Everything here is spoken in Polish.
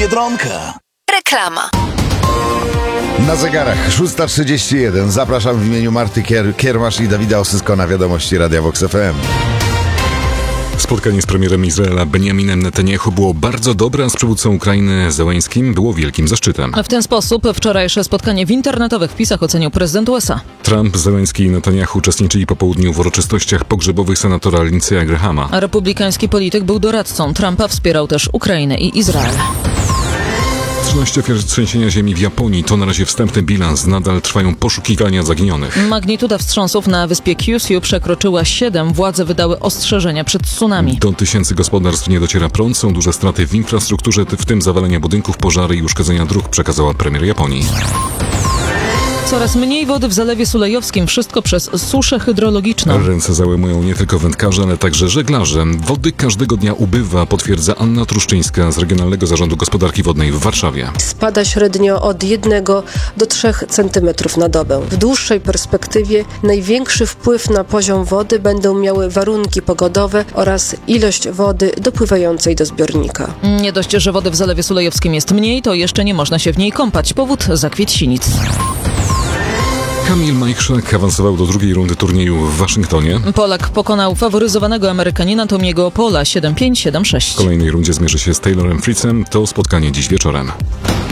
Biedronka. Reklama. Na zegarach 6:31. Zapraszam w imieniu Marty Kiermasz i Dawida Osysko na wiadomości Radia Vox FM. Spotkanie z premierem Izraela Benjaminem Netanjahu było bardzo dobre, a z przywódcą Ukrainy Zełenńskim było wielkim zaszczytem. W ten sposób wczorajsze spotkanie w internetowych wpisach ocenił prezydent USA. Trump, Zełenński i Netanjahu uczestniczyli po południu w uroczystościach pogrzebowych senatora Lindsey'a Grahama. Republikański polityk był doradcą Trumpa, wspierał też Ukrainę i Izrael. 13 ofiar trzęsienia ziemi w Japonii to na razie wstępny bilans. Nadal trwają poszukiwania zaginionych. Magnituda wstrząsów na wyspie Kyushu przekroczyła 7. Władze wydały ostrzeżenia przed tsunami. Do tysięcy gospodarstw nie dociera prąd, są duże straty w infrastrukturze, w tym zawalenia budynków, pożary i uszkodzenia dróg, przekazała premier Japonii. Coraz mniej wody w Zalewie Sulejowskim, wszystko przez suszę hydrologiczną. Ręce załamują nie tylko wędkarze, ale także żeglarze. Wody każdego dnia ubywa, potwierdza Anna Truszczyńska z Regionalnego Zarządu Gospodarki Wodnej w Warszawie. Spada średnio od 1 do 3 cm na dobę. W dłuższej perspektywie największy wpływ na poziom wody będą miały warunki pogodowe oraz ilość wody dopływającej do zbiornika. Nie dość, że wody w Zalewie Sulejowskim jest mniej, to jeszcze nie można się w niej kąpać. Powód zakwiet sinic. Kamil Majchrzak awansował do drugiej rundy turnieju w Waszyngtonie. Polak pokonał faworyzowanego Amerykanina Tomiego Paula 7-5, 7-6. W kolejnej rundzie zmierzy się z Taylorem Fritzem. To spotkanie dziś wieczorem.